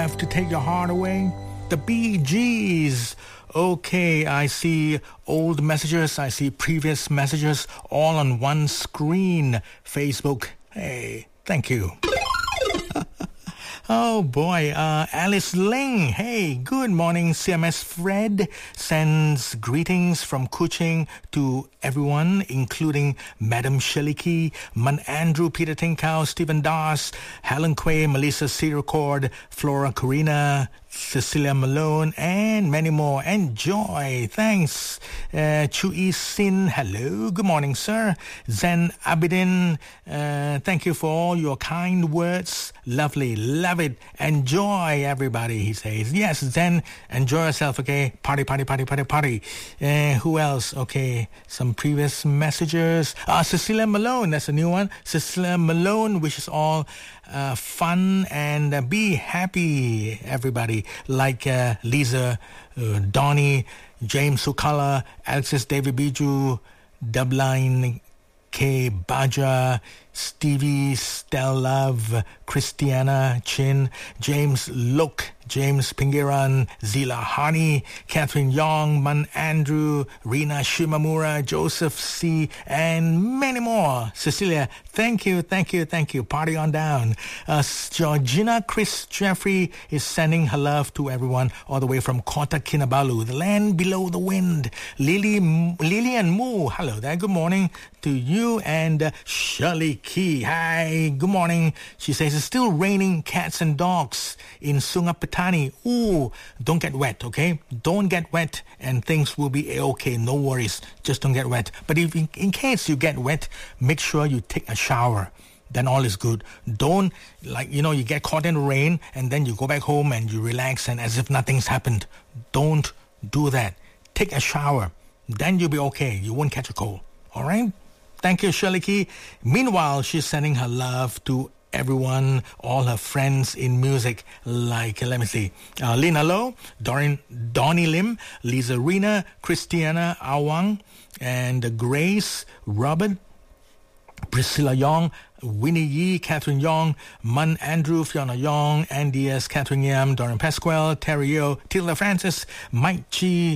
have to take your heart away? The Bee Gees. Okay, I see old messages, I see previous messages all on one screen. Facebook. Hey, thank you. Oh boy, Alice Ling. Hey, good morning. CMS Fred sends greetings from Kuching to everyone, including Madam Shirley Key, Man Andrew, Peter Tinkau, Stephen Das, Helen Quay, Melissa Serecord, Flora Corina, Cecilia Malone, and many more. Enjoy. Thanks. Chui Sin, hello. Good morning, sir. Zen Abidin, thank you for all your kind words. Lovely. Love it. Enjoy, everybody, he says. Yes, Zen, enjoy yourself, okay? Party, party, party, party, party. Who else? Okay, some previous messages. Cecilia Malone, that's a new one. Cecilia Malone wishes all fun and be happy, everybody, like Lisa, Donnie, James Sukala, Alexis David Biju, Dubline K. Baja, Stevie, Stel Love, Christiana Chin, James Look, James Pingiran, Zila Hani, Catherine Yong, Man Andrew, Rina Shimamura, Joseph C., and many more. Cecilia, thank you. Party on down. Georgina Chris Jeffrey is sending her love to everyone all the way from Kota Kinabalu, the land below the wind. Lillian Moo, hello there. Good morning to you and Shirley Key. Hi, good morning. She says it's still raining cats and dogs in Sungapetani. Ooh, don't get wet, okay? Don't get wet and things will be okay. No worries. Just don't get wet. But if in case you get wet, make sure you take a shower. Then all is good. Don't, you get caught in the rain and then you go back home and you relax and as if nothing's happened. Don't do that. Take a shower. Then you'll be okay. You won't catch a cold. All right? Thank you, Shirley Key. Meanwhile, she's sending her love to everyone, all her friends in music, like, let me see, Lina Low, Donnie Lim, Lisa Rina, Christiana Awang, and Grace, Robert, Priscilla Yong, Winnie Yee, Catherine Yong, Man Andrew, Fiona Yong, Andy S., Catherine Yam, Dorian Pasquale, Terry Yo, Tilda Francis, Mike G.,